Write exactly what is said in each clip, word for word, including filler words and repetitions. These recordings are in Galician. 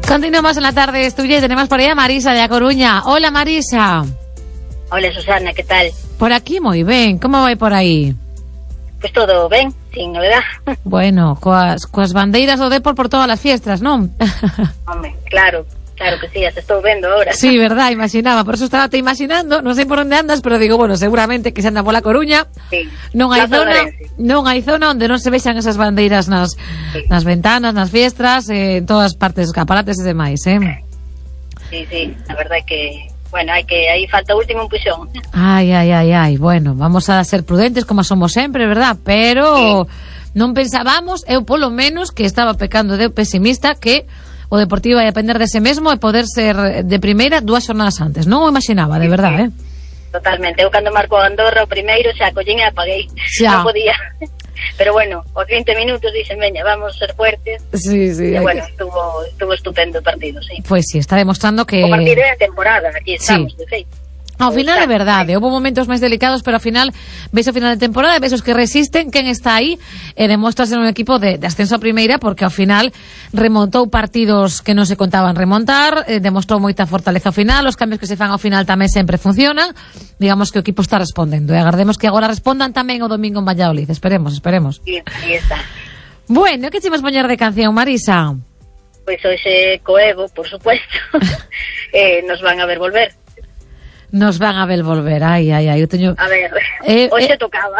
Continuamos en la tarde, estudia y tenemos por ahí a Marisa de A Coruña. Hola, Marisa. Hola, Susana, ¿qué tal? Por aquí moi ben, como vai por aí? Pois pues todo ben, sin novedad. Bueno, coas, coas bandeiras do Depor por todas as fiestas, non? Hombre, claro, claro que sí, as estou vendo ahora. Sí, verdad, imaginaba, por eso estaba te imaginando, non sei por onde andas, pero digo, bueno, seguramente que se anda pola Coruña. Sí. Non hai zona, non hai zona onde non se vexan esas bandeiras nas, sí. nas ventanas, nas fiestras, eh, en todas partes, escaparates e demais, eh? Sí, sí, a verdade é que... Bueno, hai que aí falta o último empuxón. Ai, ai, ai, ai. Bueno, vamos a ser prudentes como somos sempre, verdad? Pero sí. Non pensábamos, eu polo menos, que estaba pecando de pesimista que o Deportivo ia depender dese mesmo e poder ser de primeira dúas jornadas antes. Non o imaginaba, de verdad, sí, eh? Totalmente. Eu cando marco a Andorra o primeiro xa collín e apaguei. Xa. Non podía. Pero bueno, aos veinte minutos dixen, veña, vamos ser fuertes. Sí, sí. E bueno, estuvo, estuvo estupendo o partido, sí. Pues sí, está demostrando que... O partido de temporada, aquí estamos, sí. De feito. Ao final é verdade, houve momentos máis delicados, pero ao final ves o final de temporada, ves os que resisten, quen está aí, e demostra ser un equipo de, de ascenso a primeira, porque ao final remontou partidos que non se contaban remontar, eh, demostrou moita fortaleza ao final, os cambios que se fan ao final tamén sempre funcionan, digamos que o equipo está respondendo, e agardemos que agora respondan tamén o domingo en Valladolid, esperemos, esperemos. Sí, aí está. Bueno, que chimos poñer de canción, Marisa? Pois pues hoxe Coevo, por supuesto, eh, nos van a ver volver. Nos van a ver volver, ai, ai, ai, eu teño... A ver, eh, hoxe eh... tocaba.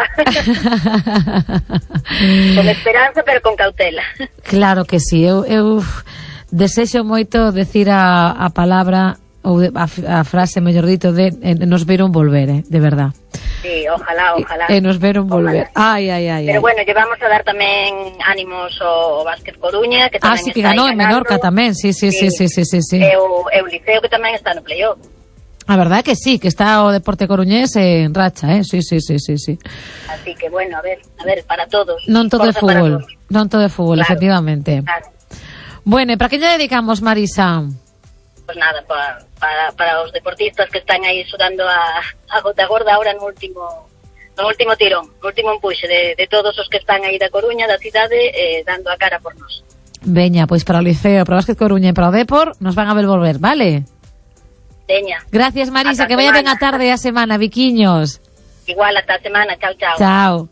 Con esperanza, pero con cautela. Claro que sí, eu, eu desexo moito decir a, a palabra, ou a, a frase, mellor dito, de eh, nos veron volver, eh, de verdad. Sí, ojalá, ojalá. E eh, nos veron volver, ai, ai, ai. Pero ai. bueno, llevamos a dar tamén ánimos ao Básquet Coruña, que tamén ah, sí, que ganou en Menorca tamén, sí, sí, sí, sí, sí, sí, sí. E o, e o Liceo, que tamén está no playoff. A verdade é que sí, que está o deporte coruñés en racha, eh? Sí, sí, sí, sí, sí. Así que bueno, a ver, a ver, para todos. Non todo é fútbol, non todo é fútbol, claro, efectivamente. Claro. Bueno, e para que lle dedicamos, Marisa? Pues nada, para, para, para os deportistas que están aí sudando a, a gota gorda ahora no último no último tirón, no último empuxe de, de todos os que están aí da Coruña, da cidade, eh, dando a cara por nós. Veña, pois para o Liceo, para o Básquet Coruña e para o Depor, nos van a ver volver, vale? Veña. Gracias, Marisa, hasta que vaya ben a tarde e a semana, biquiños. Igual, hasta a semana, chao, chao. Chao.